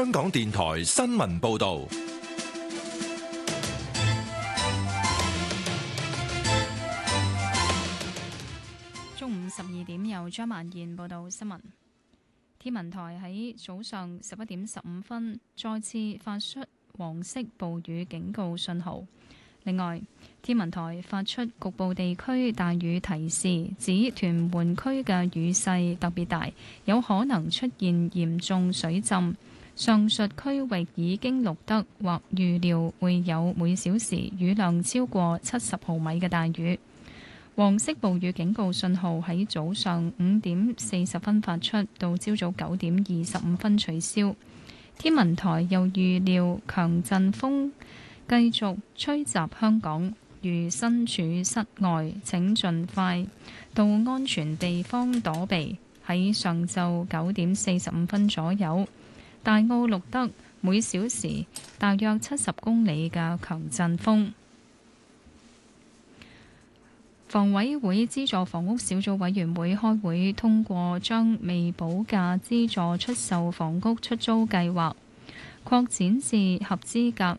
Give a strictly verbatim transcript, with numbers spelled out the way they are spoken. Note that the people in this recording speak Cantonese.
香港電台新聞報道。 中午十二點，由張曼燕報道新聞。天文台喺早上十一點十五分再次發出黃色暴雨警告信號。另外，天文台發出局部地區大雨提示，指屯門區嘅雨勢特別大，有可能出現嚴重水浸。上述區域已經錄得或預料會有每小時雨量超過七十毫米嘅大雨。黃色暴雨警告信號喺早上五點四十分發出，到朝早九點二十五分取消。天文台又預料強陣風繼續吹襲香港，如身處室外，請盡快到安全地方躲避。喺上晝九點四十五分左右，大澳錄得每小時大約七十公里嘅強陣風。房委會資助房屋小組委員會開會通過將未補價資助出售房屋出租計劃擴展至合資格